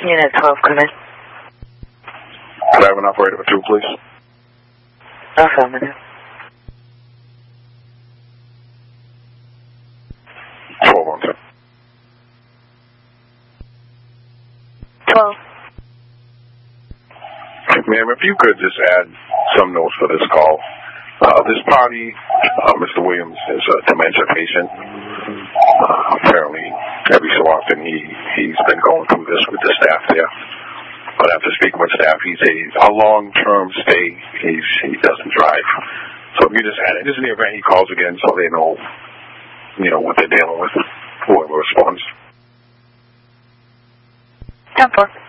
Unit 12, come in. Could I have an operator for 2, please? Affirmative. 12 on 10. 12. Ma'am, if you could just add some notes for this call. This party, Mr. Williams, is a dementia patient. Apparently, every so often he's been going through this with the staff there. But after speaking with staff, he's a long-term stay. He doesn't drive. So if you just add it, just in the event he calls again so they know, what they're dealing with, whoever responds. 10-4.